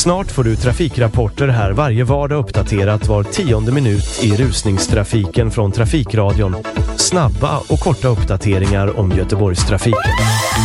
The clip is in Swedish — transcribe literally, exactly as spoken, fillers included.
Snart får du trafikrapporter här varje vardag, uppdaterat var tionde minut i rusningstrafiken från Trafikradion. Snabba och korta uppdateringar om Göteborgstrafiken.